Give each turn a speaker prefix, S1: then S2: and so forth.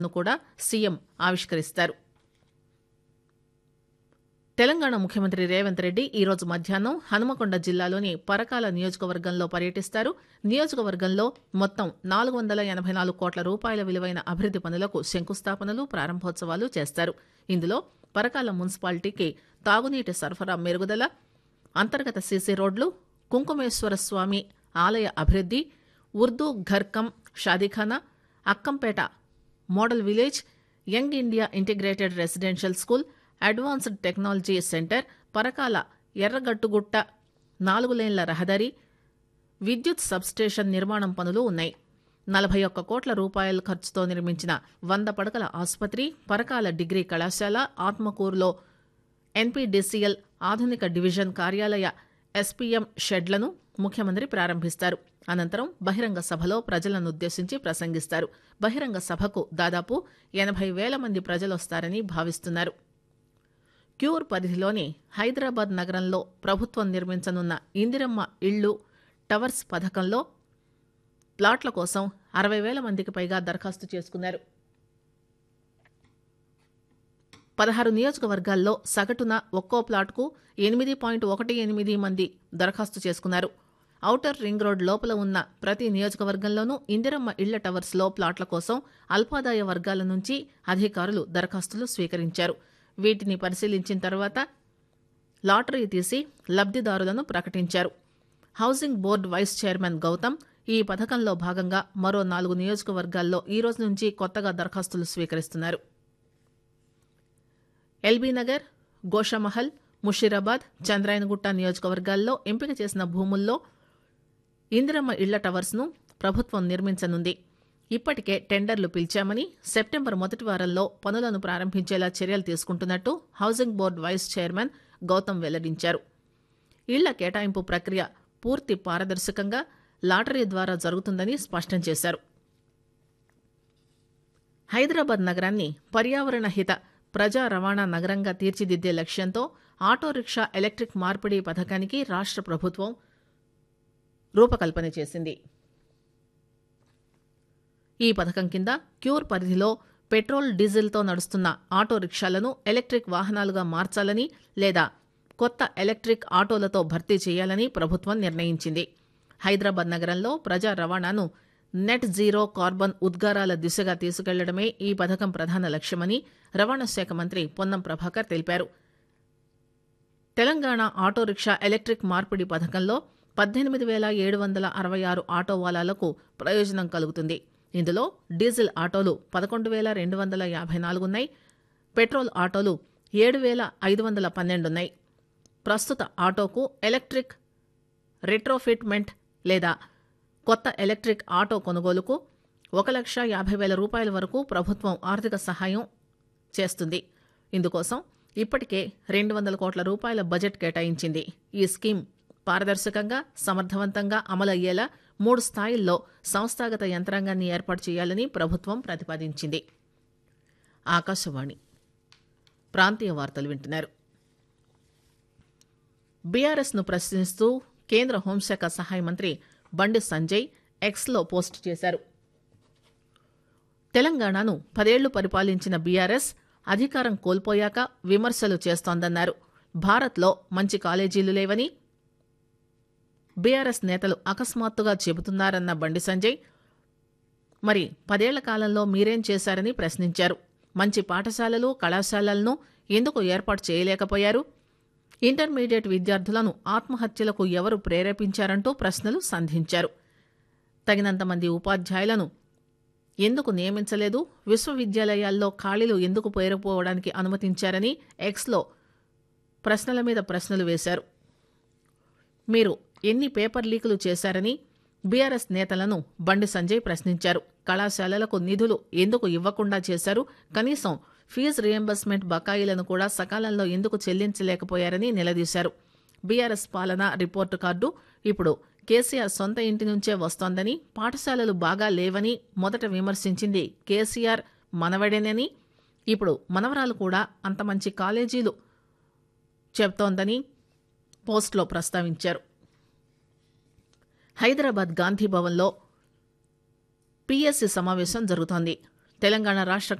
S1: ను కూడా సీఎం ఆవిష్కరిస్తారు. తెలంగాణ ముఖ్యమంత్రి రేవంత్ రెడ్డి ఈరోజు మధ్యాహ్నం హనుమకొండ జిల్లాలోని పరకాల నియోజకవర్గంలో పర్యటిస్తారు. నియోజకవర్గంలో మొత్తం 484 కోట్ల రూపాయల విలువైన అభివృద్ది పనులకు శంకుస్థాపనలు, ప్రారంభోత్సవాలు చేస్తారు. ఇందులో పరకాల మున్సిపాలిటీకి తాగునీటి సరఫరా మెరుగుదల, అంతర్గత సీసీ రోడ్లు, కుంకుమేశ్వర స్వామి ఆలయ అభివృద్ది, Urdu Ghar come షాదీఖానా, Akkampeta model village, young India integrated residential school, advanced technology centre, Parakala Erragattugutta 4 లేన్ల రహదారి, విద్యుత్ సబ్స్టేషన్ నిర్మాణం పనులు ఉన్నాయి. 41 కోట్ల రూపాయల ఖర్చుతో నిర్మించిన 100 పడకల ఆసుపత్రి, పరకాల డిగ్రీ కళాశాల, ఆత్మకూరులో ఎన్పీడీసీఎల్ ఆధునిక డివిజన్ కార్యాలయ ఎస్పీఎం షెడ్లను ముఖ్యమంత్రి ప్రారంభిస్తారు. అనంతరం బహిరంగ సభలో ప్రజలనుద్దేశించి ప్రసంగిస్తారు. బహిరంగ సభకు దాదాపు 80,000 మంది ప్రజలొస్తారని భావిస్తున్నారు. క్యూర్ పరిధిలోని హైదరాబాద్ నగరంలో ప్రభుత్వం నిర్మించనున్న ఇందిరమ్మ ఇళ్లు టవర్స్ పథకంలో ప్లాట్ల కోసం 60,000 మందికి పైగా దరఖాస్తు చేసుకున్నారు. 16 నియోజకవర్గాల్లో సగటున ఒక్కో ప్లాట్కు 8.18 మంది దరఖాస్తు చేసుకున్నారు. ఔటర్ రింగ్ రోడ్ లోపల ఉన్న ప్రతి నియోజకవర్గంలోనూ ఇందిరమ్మ ఇళ్ల టవర్స్లో ప్లాట్ల కోసం అల్పాదాయ వర్గాల నుంచి అధికారులు దరఖాస్తులు స్వీకరించారు. వీటిని పరిశీలించిన తర్వాత లాటరీ తీసి లబ్దిదారులను ప్రకటించారు. Housing board vice chairman Gautam ఈ పథకంలో భాగంగా మరో 4 నియోజకవర్గాల్లో ఈ రోజు నుంచి కొత్తగా దరఖాస్తులు స్వీకరిస్తున్నారు. ఎల్బీనగర్, గోషామహల్, ముషీరాబాద్, చంద్రాయనగుట్ట నియోజకవర్గాల్లో ఎంపిక చేసిన భూముల్లో ఇందిరమ్మ ఇళ్ల టవర్స్ ను ప్రభుత్వం నిర్మించనుంది. ఇప్పటికే టెండర్లు పిలిచామని, సెప్టెంబర్ మొదటి వారంలో పనులను ప్రారంభించేలా చర్యలు తీసుకుంటున్నట్టు housing board vice chairman Gautam వెల్లడించారు. ఇళ్ల కేటాయింపు ప్రక్రియ పూర్తి పారదర్శకంగా లాటరీ ద్వారా జరుగుతుందని స్పష్టం చేశారు. హైదరాబాద్ నగరాన్ని పర్యావరణ హిత ప్రజా రవాణా నగరంగా తీర్చిదిద్దే లక్ష్యంతో ఆటో రిక్షా ఎలక్ట్రిక్ మార్పిడి పథకానికి రాష్ట్ర ప్రభుత్వం రూపకల్పన చేసింది. ఈ పథకం కింద క్యూర్ పరిధిలో పెట్రోల్, డీజిల్తో నడుస్తున్న ఆటో రిక్షాలను ఎలక్ట్రిక్ వాహనాలుగా మార్చాలని లేదా కొత్త ఎలక్ట్రిక్ ఆటోలతో భర్తీ చేయాలని ప్రభుత్వం నిర్ణయించింది. హైదరాబాద్ నగరంలో ప్రజా రవాణాను నెట్ జీరో కార్బన్ ఉద్గారాల దిశగా తీసుకెళ్లడమే ఈ పథకం ప్రధాన లక్ష్యమని రవాణా శాఖ మంత్రి పొన్నం ప్రభాకర్ తెలిపారు. తెలంగాణ ఆటో రిక్షా ఎలక్ట్రిక్ మార్పిడి పథకంలో 18,766 ఆటో వాలాలకు ప్రయోజనం కలుగుతుంది. ఇందులో డీజిల్ ఆటోలు 11,254 ఉన్నాయి. పెట్రోల్ ఆటోలు 7,512 ఉన్నాయి. ప్రస్తుత ఆటోకు ఎలక్ట్రిక్ రెట్రోఫిట్మెంట్ లేదా కొత్త ఎలక్ట్రిక్ ఆటో కొనుగోలుకు 1,50,000 రూపాయల వరకు ప్రభుత్వం ఆర్థిక సహాయం చేస్తుంది. ఇందుకోసం ఇప్పటికే 200 కోట్ల రూపాయల బడ్జెట్ కేటాయించింది. ఈ స్కీమ్ పారదర్శకంగా, సమర్థవంతంగా అమలయ్యేలా 3 స్థాయిల్లో సంస్థాగత యంత్రాంగాన్ని ఏర్పాటు చేయాలని ప్రభుత్వం ప్రతిపాదించింది. ఆకాశవాణి ప్రాంతీయ వార్తలు వింటున్నారు. బీఆర్ఎస్ ను ప్రశ్నిస్తూ కేంద్ర హోంశాఖ సహాయ మంత్రి బండి సంజయ్ ఎక్స్లో పోస్టు చేశారు. తెలంగాణను 10 ఏళ్లు పరిపాలించిన బీఆర్ఎస్ అధికారం కోల్పోయాక విమర్శలు చేస్తోందన్నారు. భారత్లో మంచి కాలేజీలు లేవని బీఆర్ఎస్ నేతలు అకస్మాత్తుగా చెబుతున్నారన్న బండి సంజయ్, మరి 10 ఏళ్ల కాలంలో మీరేం చేశారని ప్రశ్నించారు. మంచి పాఠశాలలు, కళాశాలలను ఎందుకు ఏర్పాటు చేయలేకపోయారు? ఇంటర్మీడియట్ విద్యార్థులను ఆత్మహత్యలకు ఎవరు ప్రేరేపించారంటూ ప్రశ్నలు సంధించారు. తగినంత మంది ఉపాధ్యాయులను ఎందుకు నియమించలేదు? విశ్వవిద్యాలయాల్లో ఖాళీలు ఎందుకు పేరుకుపోవడానికి అనుమతించారని ఎక్స్లో ప్రశ్నల మీద ప్రశ్నలు వేశారు. మీరు ఎన్ని పేపర్ లీకులు చేశారని బీఆర్ఎస్ నేతలను బండి సంజయ్ ప్రశ్నించారు. కళాశాలలకు నిధులు ఎందుకు ఇవ్వకుండా చేశారు? కనీసం ఫీజు రియంబర్స్మెంట్ బకాయిలను కూడా సకాలంలో ఎందుకు చెల్లించలేకపోయారని నిలదీశారు. బీఆర్ఎస్ పాలన రిపోర్టు కార్డు ఇప్పుడు కేసీఆర్ సొంత ఇంటి నుంచే వస్తోందని, పాఠశాలలు బాగా లేవని మొదట విమర్శించింది కేసీఆర్ మనవడేనని, ఇప్పుడు మనవరాలు కూడా అంత మంచి కాలేజీలు చెబుతోందని పోస్టులో ప్రస్తావించారు. హైదరాబాద్ గాంధీ భవన్లో పీఎస్సీ సమావేశం జరుగుతోంది. తెలంగాణ రాష్ట్ర